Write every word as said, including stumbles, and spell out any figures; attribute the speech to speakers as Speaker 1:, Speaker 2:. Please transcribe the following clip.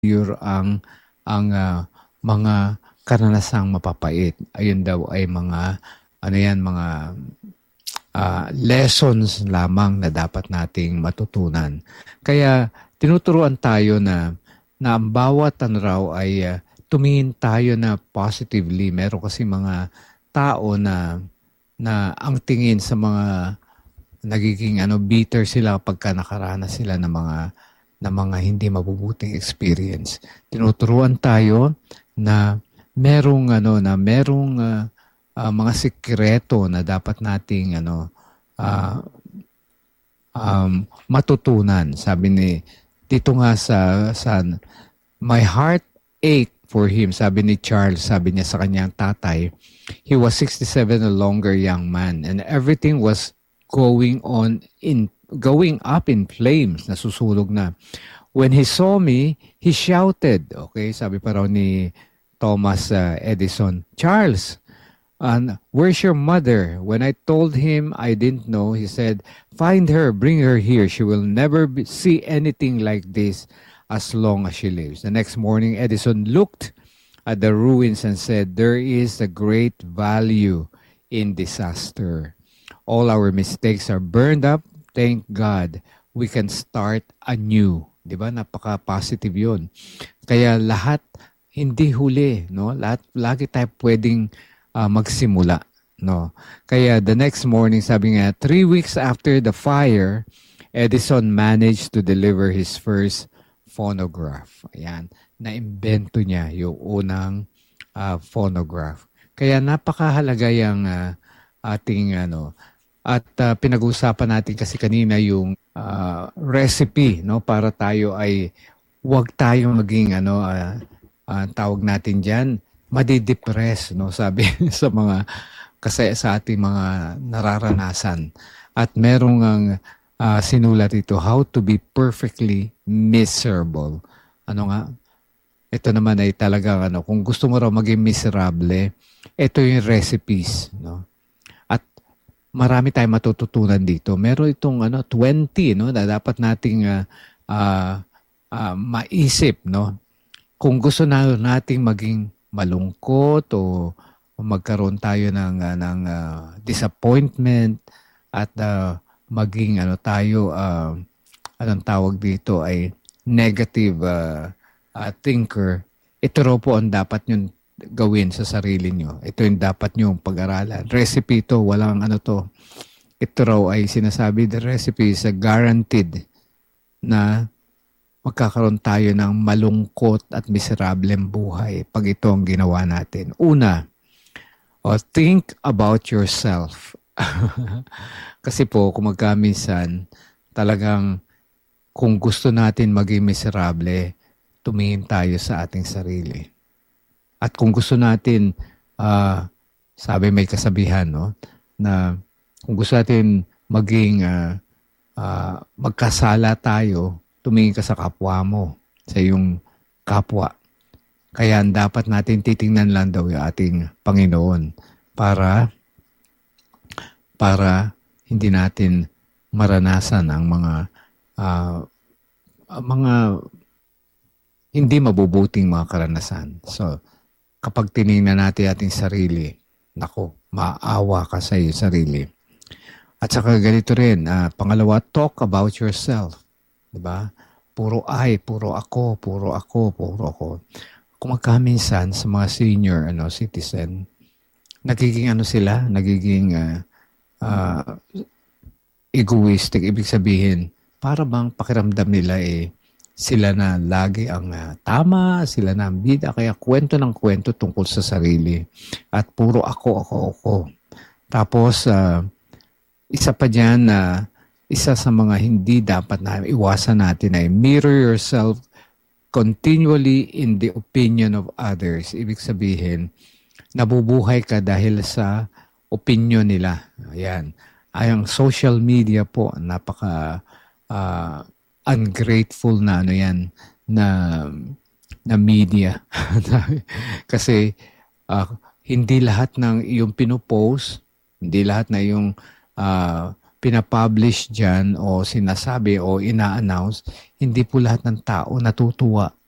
Speaker 1: failure ang ang ah, mga karanasang mapapait. Ayun daw ay mga ano yan, mga ah, lessons lamang na dapat nating matutunan. Kaya tinuturuan tayo na na ang bawat ano raw ay ah, tumingin tayo na positively. Meron kasi mga tao na na ang tingin sa mga nagiging ano bitter sila pagka nakaranas sila ng mga ng mga hindi mabubuting experience. Tinuturuan tayo na merong ano na merong ah, ah, mga sikreto na dapat nating ano ah, um, matutunan. Sabi ni dito nga sa sa my heart ached for him. Sabi ni Charles, sabi niya sa kanyang tatay, he was sixty-seven, a longer young man, and everything was going on in going up in flames. Nasusulog na. When he saw me, he shouted. Okay, sabi pa raw ni Thomas uh, Edison, Charles, and where's your mother? When I told him I didn't know, he said, find her, bring her here. She will never be, see anything like this as long as she lives. The next morning, Edison looked at the ruins and said, there is a great value in disaster. All our mistakes are burned up. Thank God we can start anew. Di ba? Napaka-positive yun. Kaya lahat hindi huli, no? Lahat lagi tayo pwedeng uh, magsimula, no? Kaya the next morning, sabi nga, three weeks after the fire, Edison managed to deliver his first phonograph. Ayan, na-imbento niya yung unang uh, phonograph. Kaya napakahalaga yung uh, ating ano at uh, pinag-uusapan natin kasi kanina yung uh, recipe, no, para tayo ay wag tayo maging ano uh, uh, tawag natin diyan madidepress, no, sabi sa mga kasi sa ating mga nararanasan. At merong ang uh, sinulat ito, how to be perfectly miserable. Ano nga? Ito naman ay talagang ano, kung gusto mo raw maging miserable, ito yung recipes, no? At marami tayong matututunan dito. Meron itong ano twenty, no, na dapat nating uh, uh, uh, maisip, no? Kung gusto na nating maging malungkot o magkaroon tayo ng uh, ng uh, disappointment at uh, maging ano tayo uh, anong tawag dito ay negative uh, uh, thinker, ito raw po ang dapat nyo gawin sa sarili nyo. Ito yung dapat nyo pag-aralan. Recipe to, walang ano to. Ito raw ay sinasabi, the recipe is a guaranteed na magkakaroon tayo ng malungkot at miserableng buhay pag ito ang ginawa natin. Una, o think about yourself. Kasi po, kung magkaminsan, talagang kung gusto natin maging miserable, tumingin tayo sa ating sarili. At kung gusto natin, uh, sabi may kasabihan, no, na kung gusto natin maging uh, uh, magkasala tayo, tumingin ka sa kapwa mo, sa iyong kapwa. Kaya dapat natin titingnan lang daw yung ating Panginoon para para hindi natin maranasan ang mga uh, mga hindi mabubuting mga karanasan. So, kapag tinignan natin ating sarili, nako, maawa ka sa iyong sarili. At saka ganito rin, uh, pangalawa, talk about yourself. Diba? Puro ay, puro ako, puro ako, puro ako. Kung magkaminsan sa mga senior ano, citizen, nagiging ano sila, nagiging uh, uh, egoistic. Ibig sabihin, para bang pakiramdam nila eh, sila na lagi ang uh, tama, sila na ang bida, kaya kwento ng kwento tungkol sa sarili. At puro ako, ako, ako. Tapos, uh, isa pa dyan na uh, isa sa mga hindi dapat na iwasan natin ay mirror yourself continually in the opinion of others. Ibig sabihin, nabubuhay ka dahil sa opinion nila. Ayan. Ang social media po, napaka uh, ungrateful na ano yan, na, na media. Kasi uh, hindi lahat ng iyong pinupost, hindi lahat na iyong uh, pinapublish dyan o sinasabi o ina-announce, hindi po lahat ng tao natutuwa